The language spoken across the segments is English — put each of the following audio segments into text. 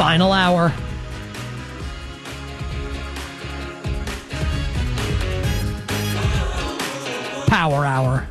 Final hour. Power hour.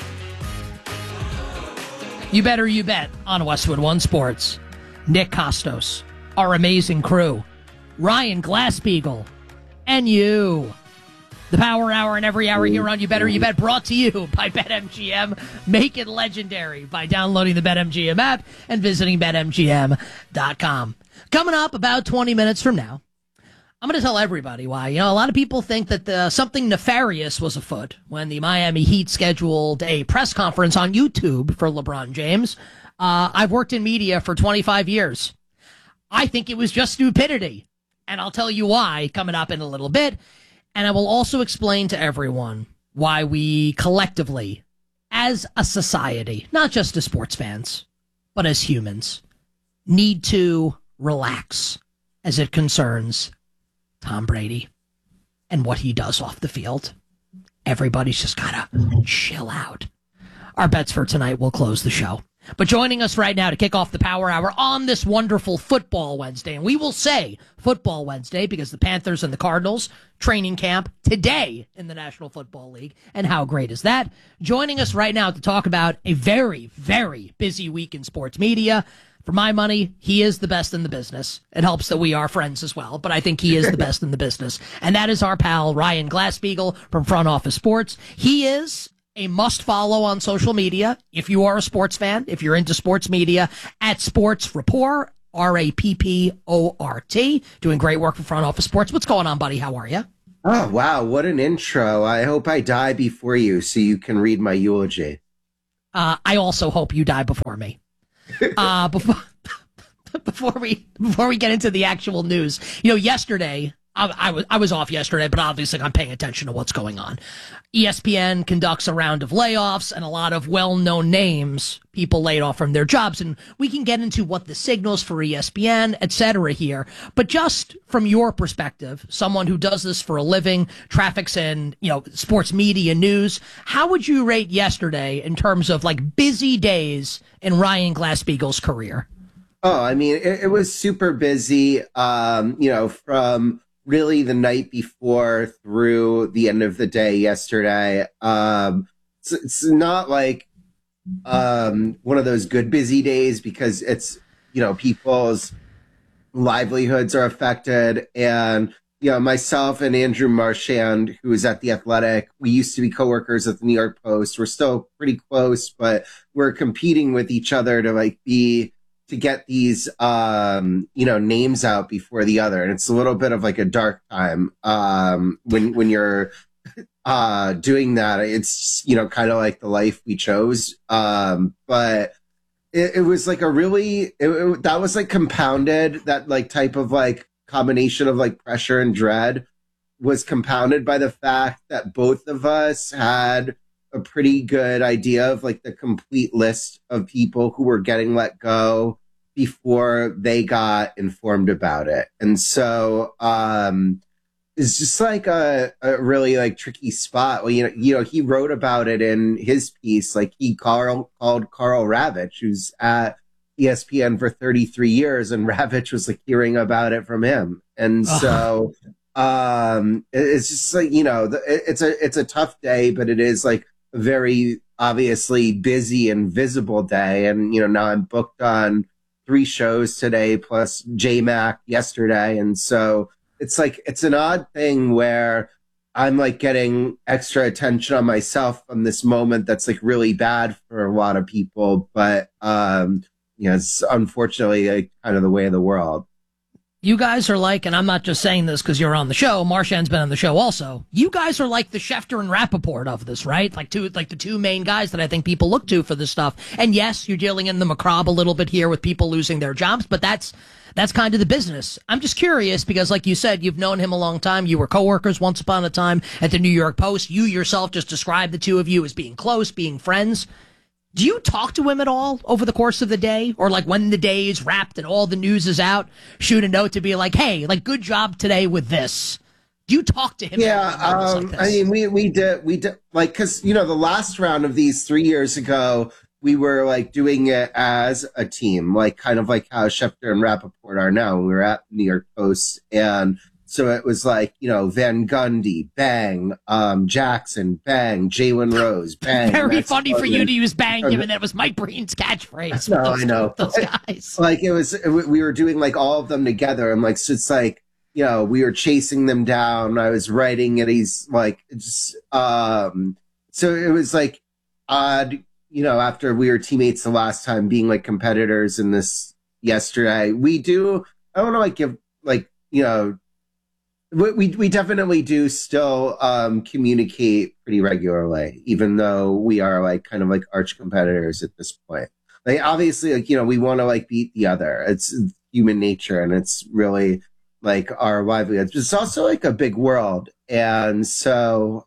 You better you bet on Westwood One Sports. Nick Costos, our amazing crew, Ryan Glasspiegel, and you. The Power Hour and every hour here on You Better You Bet, brought to you by BetMGM. Make it legendary by downloading the BetMGM app and visiting BetMGM.com. Coming up about 20 minutes from now, I'm going to tell everybody why. You know, a lot of people think that something nefarious was afoot when the Miami Heat scheduled a press conference on YouTube for LeBron James. I've worked in media for 25 years. I think it was just stupidity, and I'll tell you why coming up in a little bit. And I will also explain to everyone why we collectively, as a society, not just as sports fans, but as humans, need to relax as it concerns Tom Brady and what he does off the field. Everybody's just gotta chill out. Our bets for tonight will close the show. But joining us right now to kick off the Power Hour on this wonderful Football Wednesday, and we will say Football Wednesday because the Panthers and the Cardinals training camp today in the National Football League, and how great is that? Joining us right now to talk about a very, very busy week in sports media. For my money, he is the best in the business. It helps that we are friends as well, but I think he is the best in the business. And that is our pal, Ryan Glasspiegel from Front Office Sports. He is a must-follow on social media if you are a sports fan, if you're into sports media, at Sports Rapport, Rapport, doing great work for Front Office Sports. What's going on, buddy? How are you? Oh, wow. What an intro. I hope I die before you so you can read my eulogy. I also hope you die before me. Before we get into the actual news, you know, yesterday, I was off yesterday, but obviously I'm paying attention to what's going on. ESPN conducts a round of layoffs, and a lot of well-known names, people laid off from their jobs, and we can get into what the signals for ESPN, etc. here. But just from your perspective, someone who does this for a living, traffics in, you know, sports media news, how would you rate yesterday in terms of like busy days in Ryan Glasspiegel's career? Oh, I mean, it was super busy, from really the night before through the end of the day yesterday. It's not like one of those good busy days because it's, people's livelihoods are affected. And, myself and Andrew Marchand, who is at The Athletic, we used to be coworkers at the New York Post. We're still pretty close, but we're competing with each other to get these, names out before the other. And it's a little bit of like a dark time, when you're, doing that. It's, kind of like the life we chose. But it was like that was like compounded, that like type of like combination of like pressure and dread was compounded by the fact that both of us had a pretty good idea of like the complete list of people who were getting let go before they got informed about it. And so it's just like a really like tricky spot. Well, he wrote about it in his piece. Like he called Carl Ravitch, who's at ESPN for 33 years, and Ravitch was like hearing about it from him. And so it's just like, it's a tough day, but it is like a very obviously busy and visible day. And, now I'm booked on 3 shows today plus JMac yesterday. And so it's like, it's an odd thing where I'm like getting extra attention on myself from this moment that's like really bad for a lot of people. But, it's unfortunately like kind of the way of the world. You guys are like, and I'm not just saying this because you're on the show, Marchand's been on the show also. You guys are like the Schefter and Rappaport of this, right? Like the two main guys that I think people look to for this stuff. And yes, you're dealing in the macabre a little bit here with people losing their jobs, but that's kind of the business. I'm just curious because, like you said, you've known him a long time. You were coworkers once upon a time at the New York Post. You yourself just described the two of you as being close, being friends. Do you talk to him at all over the course of the day? Or like when the day is wrapped and all the news is out, shoot a note to be like, hey, like good job today with this. Do you talk to him? Yeah, like this? I mean, we did like, cause the last round of these 3 years ago, we were like doing it as a team, like kind of like how Schefter and Rappaport are now when we were at New York Post. And so it was like, Van Gundy, bang, Jackson, bang, Jalen Rose, bang. Very funny for you to use bang, given that it was Mike Breen's catchphrase. No, I know. Those guys. Like we were doing like all of them together. I'm like, so it's like, we were chasing them down. I was writing it. He's like, so it was like odd, after we were teammates the last time, being like competitors in this yesterday. I don't know, like give like, we definitely do still communicate pretty regularly, even though we are like kind of like arch competitors at this point. Like obviously, like, we want to like beat the other. It's human nature, and it's really like our livelihood. It's also like a big world, and so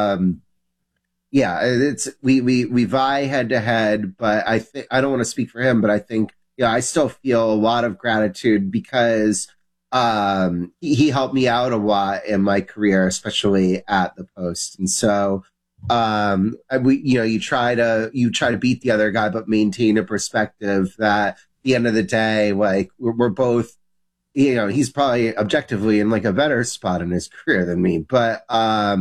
it's we vie head to head. But I think I don't want to speak for him, but I think I still feel a lot of gratitude because he helped me out a lot in my career, especially at the Post, and so. You try to beat the other guy, but maintain a perspective that at the end of the day, like we're both, he's probably objectively in like a better spot in his career than me. But, I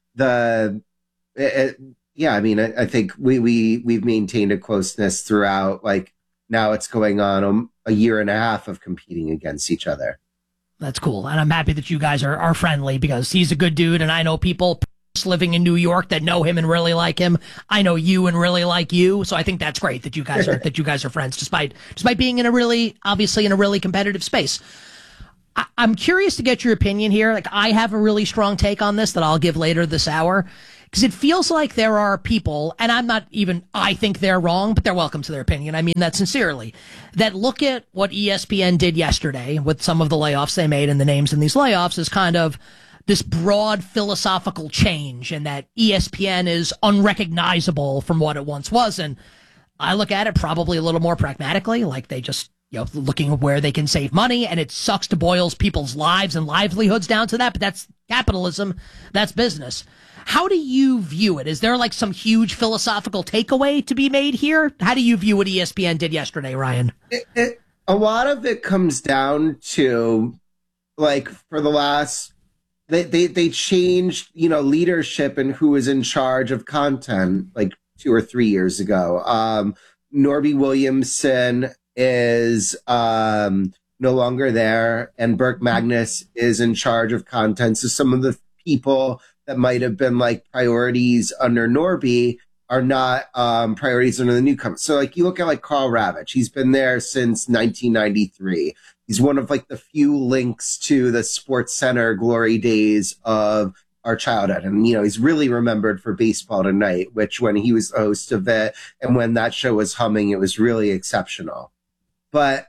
think we've maintained a closeness throughout. Like now it's going on a year and a half of competing against each other. That's cool. And I'm happy that you guys are friendly because he's a good dude. And I know people living in New York that know him and really like him. I know you and really like you. So I think that's great that you guys are friends despite being in a really competitive space. I'm curious to get your opinion here. Like I have a really strong take on this that I'll give later this hour because it feels like there are people, and I think they're wrong, but they're welcome to their opinion. I mean that sincerely, that look at what ESPN did yesterday with some of the layoffs they made and the names in these layoffs as kind of this broad philosophical change, and that ESPN is unrecognizable from what it once was. And I look at it probably a little more pragmatically, like they just, looking at where they can save money, and it sucks to boil people's lives and livelihoods down to that, but that's capitalism, that's business. How do you view it? Is there like some huge philosophical takeaway to be made here? How do you view what ESPN did yesterday, Ryan? A lot of it comes down to, like, for the last, They changed, leadership and who was in charge of content like 2 or 3 years ago. Norby Williamson is no longer there, and Burke Magnus is in charge of content. So some of the people that might have been like priorities under Norby are not priorities under the newcomer. So like you look at like Carl Ravitch, he's been there since 1993. He's one of like the few links to the Sports Center glory days of our childhood. And, he's really remembered for Baseball Tonight, which when he was the host of it and when that show was humming, it was really exceptional. But,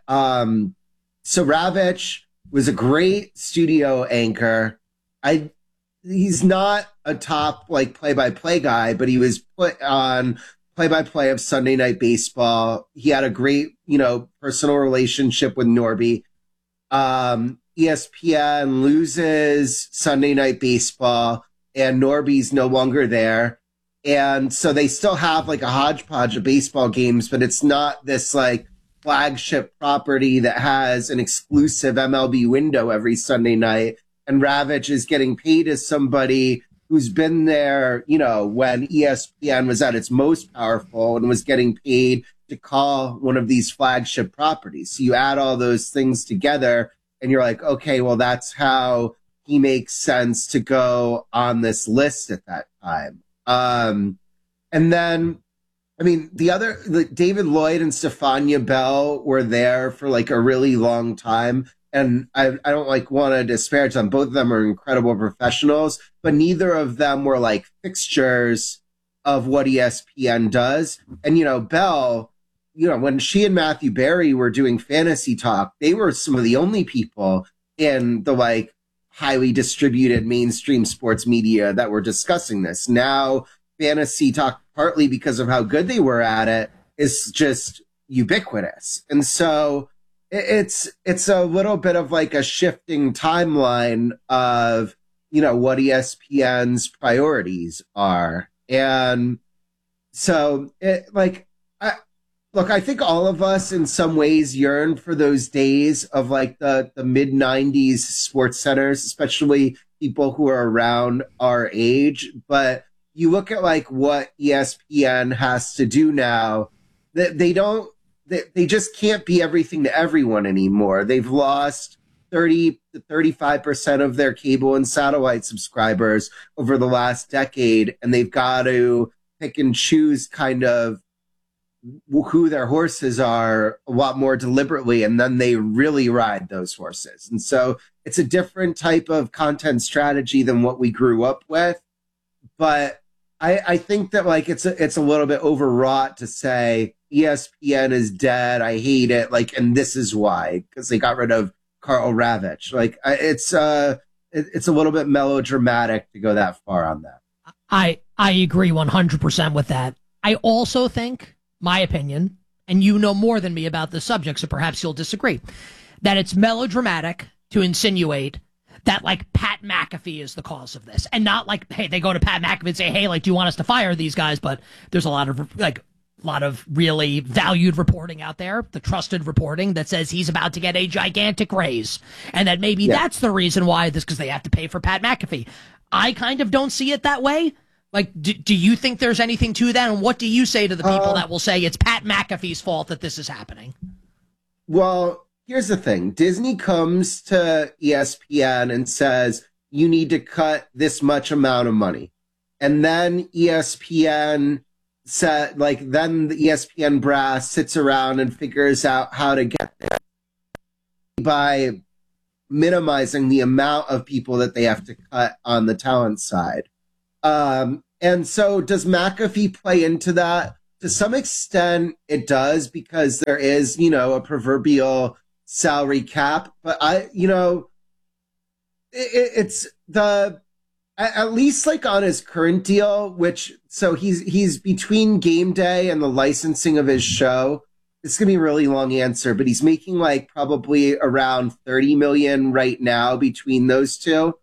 so Ravitch was a great studio anchor. He's not a top like play-by-play guy, but he was put on play-by-play of Sunday Night Baseball. He had a great, personal relationship with Norby. ESPN loses Sunday Night Baseball, and Norby's no longer there. And so they still have like a hodgepodge of baseball games, but it's not this like flagship property that has an exclusive MLB window every Sunday night. And Ravitch is getting paid as somebody who's been there, when ESPN was at its most powerful and was getting paid to call one of these flagship properties. So you add all those things together and you're like, okay, well, that's how he makes sense to go on this list at that time. And then, David Lloyd and Stephania Bell were there for like a really long time. And I don't like want to disparage them. Both of them are incredible professionals, but neither of them were like fixtures of what ESPN does. And, Bell, when she and Matthew Berry were doing Fantasy Talk, they were some of the only people in the like highly distributed mainstream sports media that were discussing this. Now, Fantasy Talk, partly because of how good they were at it, is just ubiquitous. And so it's a little bit of like a shifting timeline of, what ESPN's priorities are. And so I, Look, I think all of us in some ways yearn for those days of like the mid 90s sports centers, especially people who are around our age. But you look at like what ESPN has to do now, that they just can't be everything to everyone anymore. They've lost 30 to 35% of their cable and satellite subscribers over the last decade, and they've got to pick and choose kind of who their horses are a lot more deliberately, and then they really ride those horses. And so it's a different type of content strategy than what we grew up with. But I think that like it's a little bit overwrought to say ESPN is dead. I hate it. Like, and this is why, because they got rid of Carl Ravitch. Like, it's a little bit melodramatic to go that far on that. I agree 100% with that. I also think, my opinion, and you know more than me about this subject, so perhaps you'll disagree, that it's melodramatic to insinuate that like Pat McAfee is the cause of this, and not like, hey, they go to Pat McAfee and say, hey, like, do you want us to fire these guys? But there's a lot of really valued reporting out there, the trusted reporting that says he's about to get a gigantic raise, and that maybe that's the reason why this, because they have to pay for Pat McAfee. I kind of don't see it that way. Like, do you think there's anything to that? And what do you say to the people that will say it's Pat McAfee's fault that this is happening? Well, here's the thing. Disney comes to ESPN and says, you need to cut this much amount of money. And then ESPN said, like, then the ESPN brass sits around and figures out how to get there by minimizing the amount of people that they have to cut on the talent side. And so does McAfee play into that? To some extent, it does, because there is, a proverbial salary cap. But it's at least like on his current deal, so he's between game day and the licensing of his show. It's going to be a really long answer, but he's making like probably around 30 million right now between those two.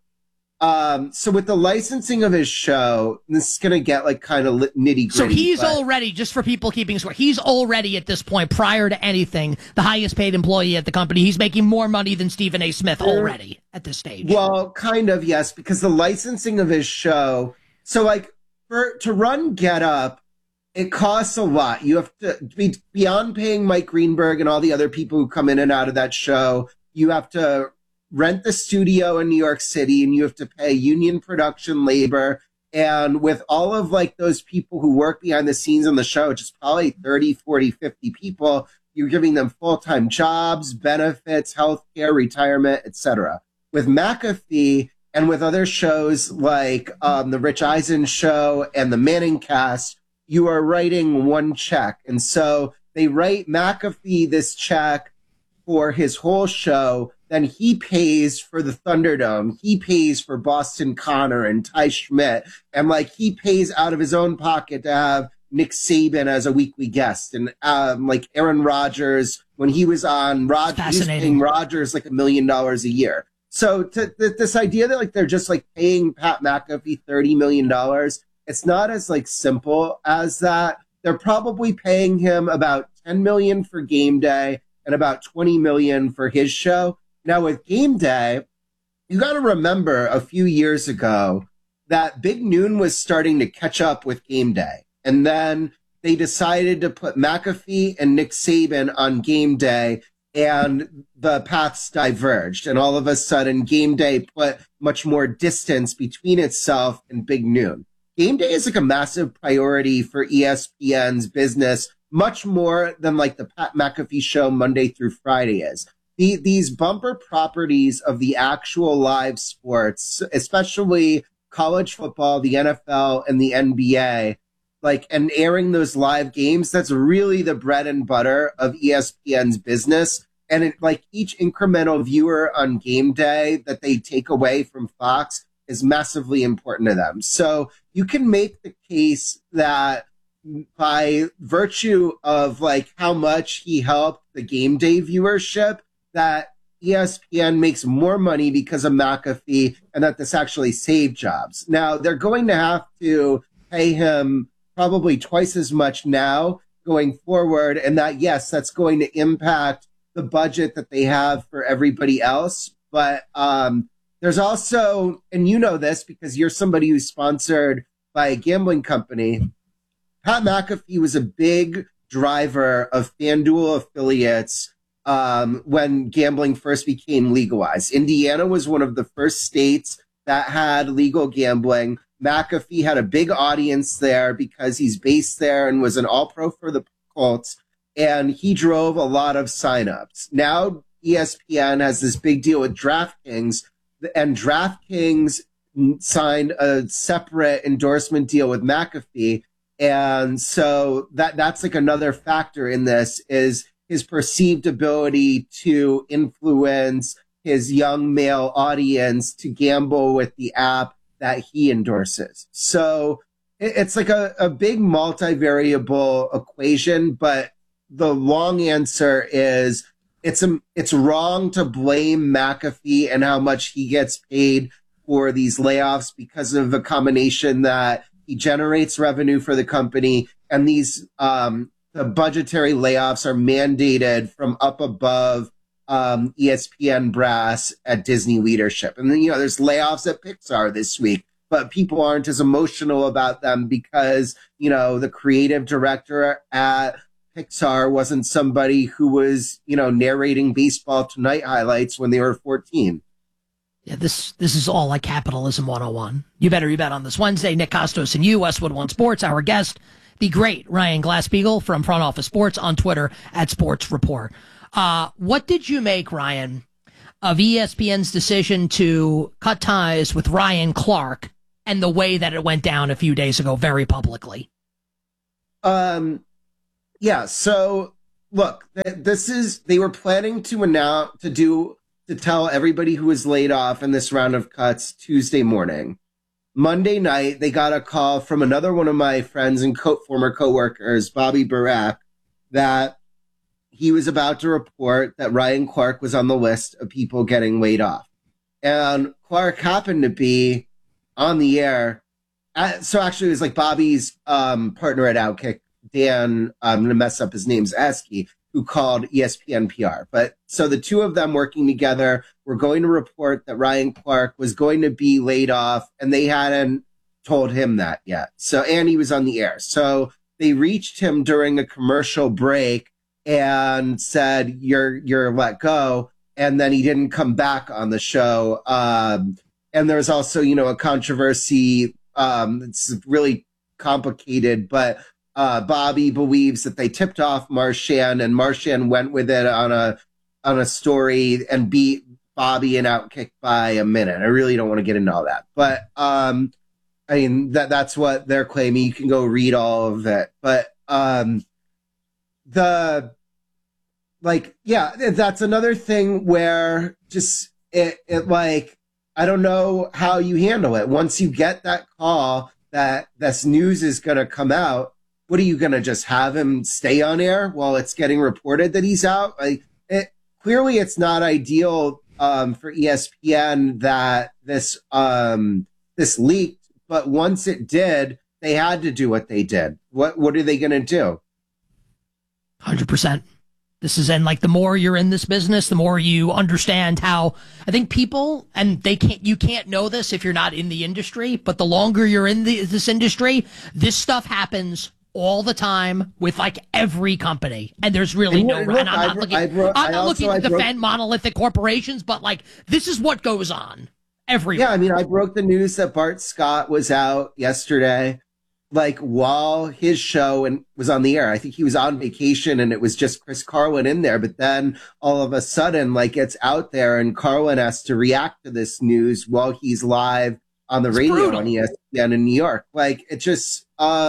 So with the licensing of his show, this is going to get like kind of nitty gritty. So he's already, just for people keeping score, he's already at this point, prior to anything, the highest paid employee at the company. He's making more money than Stephen A. Smith already at this stage. Well, kind of, yes, because the licensing of his show. So like to run Get Up, it costs a lot. You have to be beyond paying Mike Greenberg and all the other people who come in and out of that show. You have to rent the studio in New York City, and you have to pay union production labor. And with all of like those people who work behind the scenes on the show, which is probably 30, 40, 50 people, you're giving them full-time jobs, benefits, healthcare, retirement, etc. With McAfee and with other shows like the Rich Eisen show and the Manning Cast, you are writing one check. And so they write McAfee this check for his whole show. Then he pays for the Thunderdome. He pays for Boston Connor and Ty Schmidt. And like he pays out of his own pocket to have Nick Saban as a weekly guest. And like Aaron Rodgers, when he was on Rodgers, he was paying Rodgers like $1 million a year. So this idea that like they're just like paying Pat McAfee $30 million, it's not as like simple as that. They're probably paying him about $10 million for Game Day and about $20 million for his show. Now, with Game Day, you got to remember a few years ago that Big Noon was starting to catch up with Game Day. And then they decided to put McAfee and Nick Saban on Game Day, and the paths diverged. And all of a sudden, Game Day put much more distance between itself and Big Noon. Game Day is like a massive priority for ESPN's business, much more than like the Pat McAfee show Monday through Friday is. These bumper properties of the actual live sports, especially college football, the NFL, and the NBA, like, and airing those live games, that's really the bread and butter of ESPN's business. And it, like, each incremental viewer on Game Day that they take away from Fox is massively important to them. So you can make the case that by virtue of like how much he helped the Game Day viewership, that ESPN makes more money because of McAfee, and that this actually saved jobs. Now, they're going to have to pay him probably twice as much now going forward, and that, yes, that's going to impact the budget that they have for everybody else. But there's also, and you know this because you're somebody who's sponsored by a gambling company, Pat McAfee was a big driver of FanDuel affiliates when gambling first became legalized. Indiana was one of the first states that had legal gambling. McAfee had a big audience there because he's based there and was an all-pro for the Colts, and he drove a lot of signups. Now ESPN has this big deal with DraftKings, and DraftKings signed a separate endorsement deal with McAfee. And so that's like another factor in this is his perceived ability to influence his young male audience to gamble with the app that he endorses. So it's like a big multivariable equation, but the long answer is it's wrong to blame McAfee and how much he gets paid for these layoffs because of a combination that he generates revenue for the company, and these the budgetary layoffs are mandated from up above ESPN brass at Disney leadership. And then, there's layoffs at Pixar this week, but people aren't as emotional about them because, the creative director at Pixar wasn't somebody who was, narrating Baseball Tonight highlights when they were 14. Yeah, this is all like Capitalism 101. You better you bet on this Wednesday. Nick Costos and you, Westwood One Sports. Our guest, the great Ryan Glassbeagle from Front Office Sports on Twitter at Sports Report. What did you make, Ryan, of ESPN's decision to cut ties with Ryan Clark and the way that it went down a few days ago very publicly? Yeah, so look, they were planning to tell everybody who was laid off in this round of cuts Tuesday morning. Monday night, they got a call from another one of my friends and former coworkers, Bobby Barak, that he was about to report that Ryan Clark was on the list of people getting laid off. And Clark happened to be on the air. So actually, it was like Bobby's partner at Outkick, Dan, I'm going to mess up his name's Askey, who called ESPN PR. But so the two of them working together were going to report that Ryan Clark was going to be laid off, and they hadn't told him that yet. So, and he was on the air. So they reached him during a commercial break and said, you're let go. And then he didn't come back on the show. And there's also, a controversy. It's really complicated, but Bobby believes that they tipped off Marchand, and Marchand went with it on a story and beat Bobby and Outkick by a minute. I really don't want to get into all that, but that's what they're claiming. You can go read all of it, but that's another thing where just it like I don't know how you handle it once you get that call that this news is going to come out. What are you going to just have him stay on air while it's getting reported that he's out? Clearly, it's not ideal for ESPN that this leaked. But once it did, they had to do what they did. What are they going to do? 100%. This is, and like the more you're in this business, the more you understand how I think people, and you can't know this if you're not in the industry, but the longer you're in this industry, this stuff happens all the time with like every company, and there's really no. And I'm not looking to defend monolithic corporations, but like this is what goes on everywhere. Yeah, I mean, I broke the news that Bart Scott was out yesterday, like while his show was on the air. I think he was on vacation, and it was just Chris Carlin in there. But then all of a sudden, like it's out there, and Carlin has to react to this news while he's live on the radio brutal. On ESPN in New York. Like it just.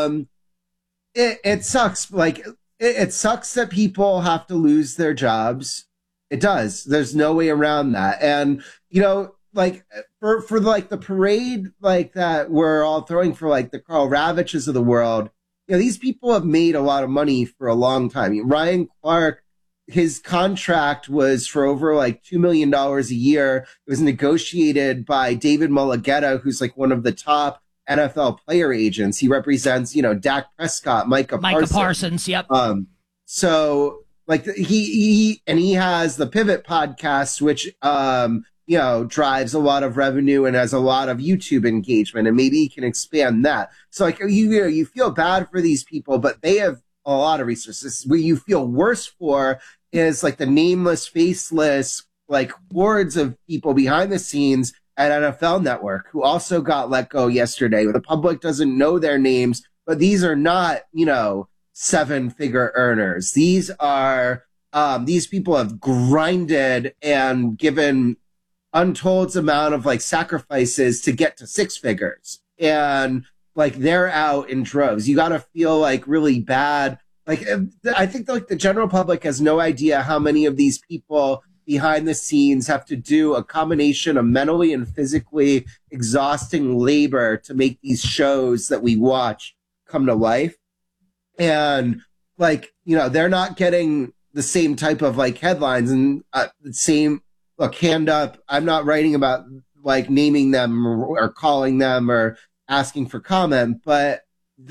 It sucks. Like it sucks that people have to lose their jobs. It does. There's no way around that. And like for like the parade like that we're all throwing for like the Carl Ravages of the world. These people have made a lot of money for a long time. Ryan Clark, his contract was for over like $2 million a year. It was negotiated by David Mulugeta, who's like one of the top NFL player agents. He represents, Dak Prescott, Micah Parsons. Yep. So like he has the Pivot podcast, which, drives a lot of revenue and has a lot of YouTube engagement, and maybe he can expand that. So like, you feel bad for these people, but they have a lot of resources. Where you feel worse for is like the nameless, faceless, like hordes of people behind the scenes at NFL Network who also got let go yesterday. The public doesn't know their names, but these are not, 7-figure earners. These are, these people have grinded and given untold amount of like sacrifices to get to 6 figures. And like, they're out in droves. You got to feel like really bad. Like, I think like the general public has no idea how many of these people behind the scenes have to do a combination of mentally and physically exhausting labor to make these shows that we watch come to life. And like, they're not getting the same type of like headlines and the same, look, hand up. I'm not writing about like naming them or calling them or asking for comment, but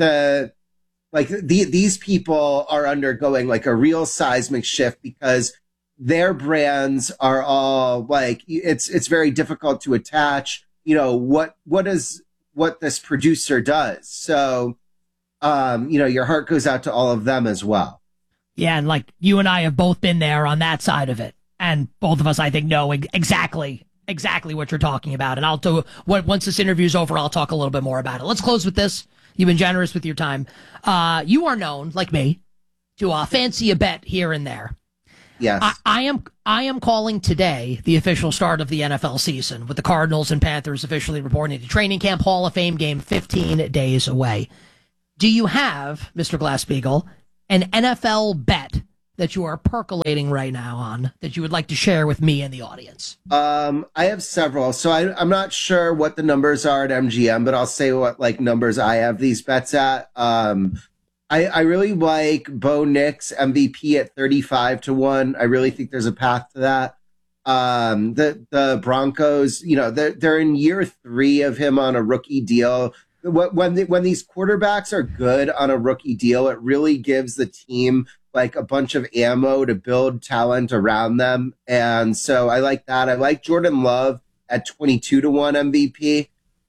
these people are undergoing like a real seismic shift because their brands are all like, it's very difficult to attach, what this producer does. So, your heart goes out to all of them as well. Yeah. And like you and I have both been there on that side of it. And both of us, I think, know exactly what you're talking about. And I'll do once this interview's over, I'll talk a little bit more about it. Let's close with this. You've been generous with your time. You are known, like me, to fancy a bet here and there. Yes. I am calling today the official start of the NFL season, with the Cardinals and Panthers officially reporting to training camp. Hall of Fame game 15 days away. Do you have, Mr. Glass-Steagall, an NFL bet that you are percolating right now on that you would like to share with me and the audience? I have several. So I'm not sure what the numbers are at MGM, but I'll say what like numbers I have these bets at. I really like Bo Nix MVP at 35-1. I really think there's a path to that. The Broncos, they're in year 3 of him on a rookie deal. When these quarterbacks are good on a rookie deal, it really gives the team like a bunch of ammo to build talent around them. And so I like that. I like Jordan Love at 22-1 MVP.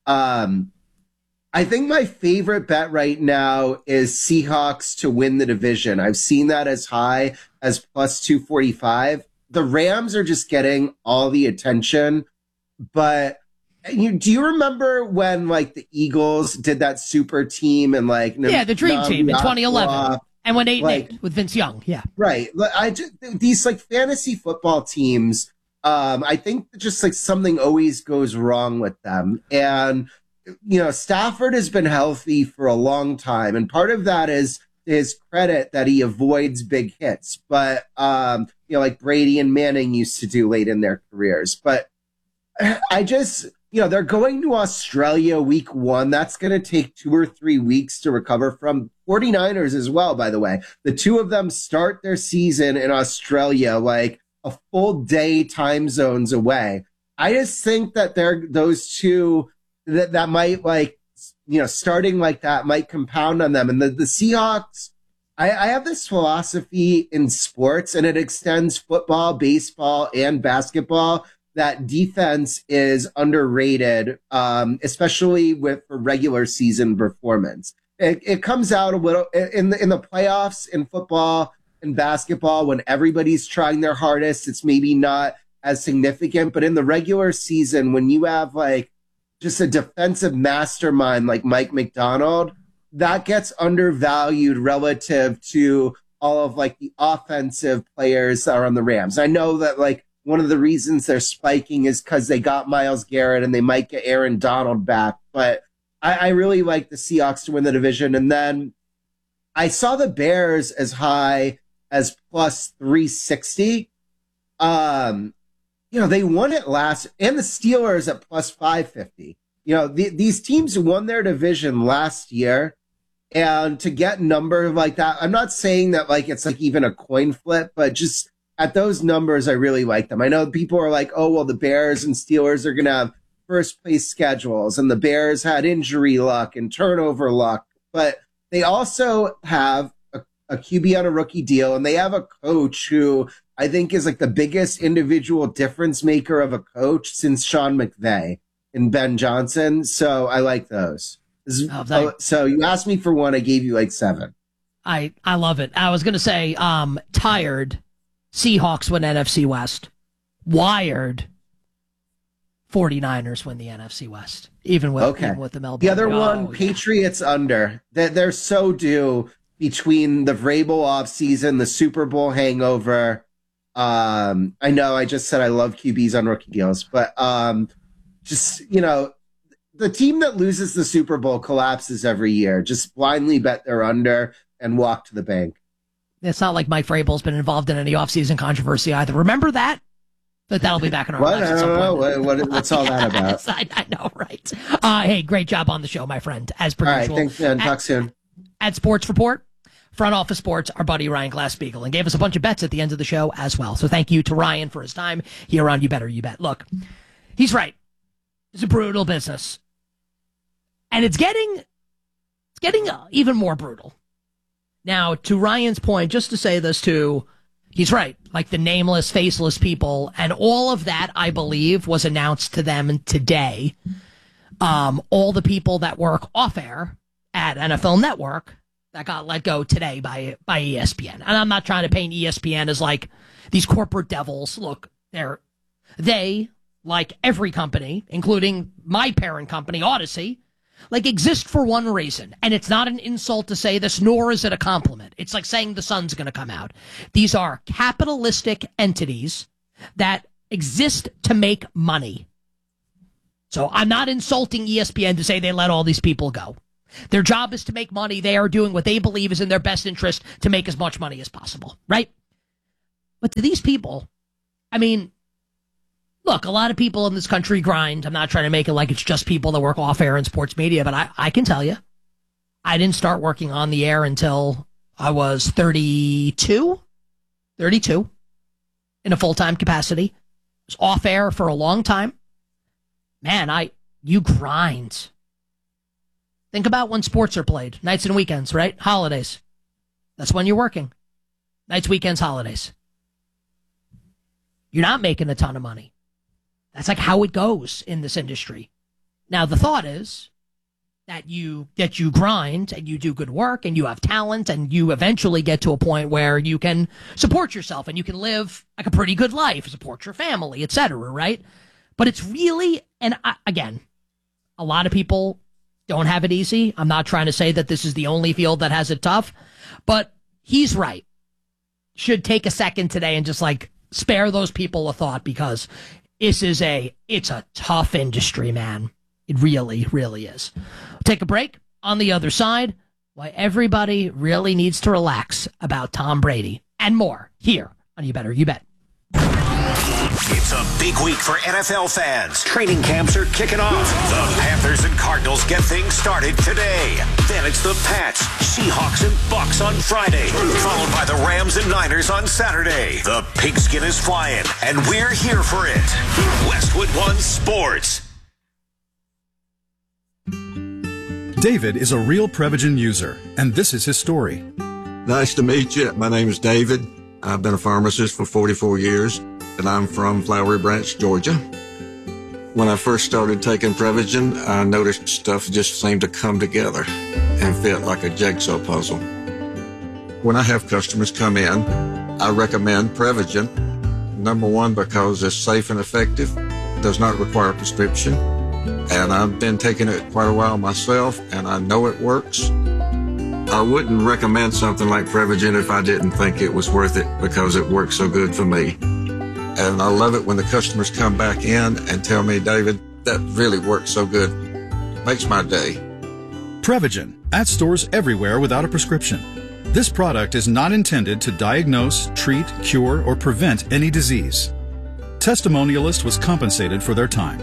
I think my favorite bet right now is Seahawks to win the division. I've seen that as high as plus 245. The Rams are just getting all the attention, but do you remember when like the Eagles did that super team and like the dream team in 2011 and went 8-8 with Vince Young? Yeah, right. These like fantasy football teams. I think just like something always goes wrong with them, and Stafford has been healthy for a long time, and part of that is his credit that he avoids big hits, but like Brady and Manning used to do late in their careers. But I just. They're going to Australia week 1. That's going to take 2 or 3 weeks to recover from. 49ers as well, by the way. The two of them start their season in Australia, like a full day time zones away. I just think that those two that might like, starting like that might compound on them. And the Seahawks, I have this philosophy in sports, and it extends football, baseball, and basketball, that defense is underrated, especially for regular season performance. It comes out a little in the playoffs in football and basketball when everybody's trying their hardest. It's maybe not as significant, but in the regular season, when you have like just a defensive mastermind like Mike McDonald, that gets undervalued relative to all of like the offensive players that are on the Rams. I know that like, one of the reasons they're spiking is because they got Myles Garrett and they might get Aaron Donald back. But I really like the Seahawks to win the division. And then I saw the Bears as high as plus 360. They won it last, and the Steelers at plus 550. These teams won their division last year. And to get numbers like that, I'm not saying that like it's like even a coin flip, but just at those numbers, I really like them. I know people are like, oh, well, the Bears and Steelers are going to have first place schedules, and the Bears had injury luck and turnover luck, but they also have a QB on a rookie deal, and they have a coach who I think is like the biggest individual difference maker of a coach since Sean McVay and Ben Johnson. So I like those. So you asked me for one, I gave you like 7. I love it. I was going to say, tired, Seahawks win NFC West. Wired, 49ers win the NFC West. Even with the Melbourne. The other one, Patriots under. They're so due between the Vrabel offseason, the Super Bowl hangover. I know I just said I love QBs on rookie deals, but the team that loses the Super Bowl collapses every year. Just blindly bet they're under and walk to the bank. It's not like Mike Vrabel's been involved in any offseason controversy either. Remember that? But that'll be back in our lives at some point. What's all that about? I know, right? Hey, great job on the show, my friend, as per usual. All right, thanks, man. Talk soon. At Sports Report, Front Office Sports, our buddy Ryan Glass-Steagall, and gave us a bunch of bets at the end of the show as well. So thank you to Ryan for his time here on You Better You Bet. Look, he's right. It's a brutal business. And it's getting even more brutal. Now, to Ryan's point, just to say this too, he's right. Like the nameless, faceless people, and all of that, I believe, was announced to them today. All the people that work off air at NFL Network that got let go today by ESPN. And I'm not trying to paint ESPN as like these corporate devils. Look, they, like every company, including my parent company, Odyssey, like exist for one reason. And it's not an insult to say this, nor is it a compliment. It's like saying the sun's going to come out. These are capitalistic entities that exist to make money. So I'm not insulting ESPN to say they let all these people go. Their job is to make money. They are doing what they believe is in their best interest to make as much money as possible, right? But to these people, I mean, look, a lot of people in this country grind. I'm not trying to make it like it's just people that work off air in sports media, but I can tell you, I didn't start working on the air until I was 32 in a full-time capacity. I was off air for a long time. Man, you grind. Think about when sports are played, nights and weekends, right? Holidays. That's when you're working. Nights, weekends, holidays. You're not making a ton of money. That's like how it goes in this industry. Now, the thought is that you grind and you do good work and you have talent and you eventually get to a point where you can support yourself and you can live like a pretty good life, support your family, etc., right? But it's really, and again, a lot of people don't have it easy. I'm not trying to say that this is the only field that has it tough, but he's right. Should take a second today and just like spare those people a thought, because it's a tough industry, man. It really, really is. Take a break. On the other side, why everybody really needs to relax about Tom Brady and more here on You Better You Bet. It's a big week for NFL fans. Training camps are kicking off. The Panthers and Cardinals get things started today. Then it's the Pats, Seahawks, and Bucks on Friday, followed by the Rams and Niners on Saturday. The pigskin is flying, and we're here for it. Westwood One Sports. David is a real Prevagen user, and this is his story. Nice to meet you. My name is David. I've been a pharmacist for 44 years, and I'm from Flowery Branch, Georgia. When I first started taking Prevagen, I noticed stuff just seemed to come together and fit like a jigsaw puzzle. When I have customers come in, I recommend Prevagen. Number one, because it's safe and effective, does not require a prescription, and I've been taking it quite a while myself, and I know it works. I wouldn't recommend something like Prevagen if I didn't think it was worth it, because it works so good for me. And I love it when the customers come back in and tell me, David, that really works so good. Makes my day. Prevagen, at stores everywhere without a prescription. This product is not intended to diagnose, treat, cure, or prevent any disease. Testimonialist was compensated for their time.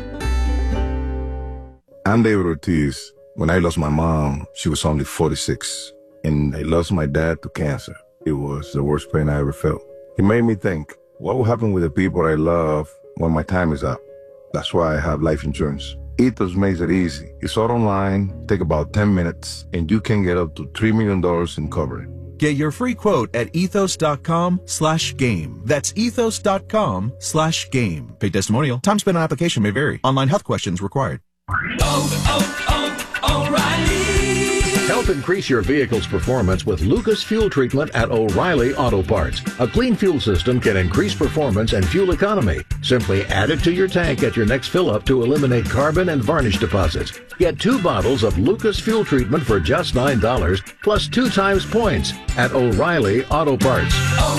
I'm David Ortiz. When I lost my mom, she was only 46, and I lost my dad to cancer. It was the worst pain I ever felt. It made me think, what will happen with the people I love when my time is up? That's why I have life insurance. Ethos makes it easy. It's all online, take about 10 minutes, and you can get up to $3 million in coverage. Get your free quote at ethos.com/game. That's ethos.com/game. Paid testimonial. Time spent on application may vary. Online health questions required. O'Reilly. Help increase your vehicle's performance with Lucas Fuel Treatment at O'Reilly Auto Parts. A clean fuel system can increase performance and fuel economy. Simply add it to your tank at your next fill-up to eliminate carbon and varnish deposits. Get 2 bottles of Lucas Fuel Treatment for just $9 plus 2 times points at O'Reilly Auto Parts.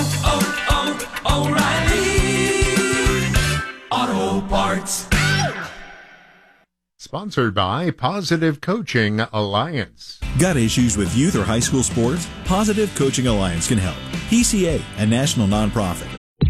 O'Reilly Auto Parts. Sponsored by Positive Coaching Alliance. Got issues with youth or high school sports? Positive Coaching Alliance can help. PCA, a national nonprofit,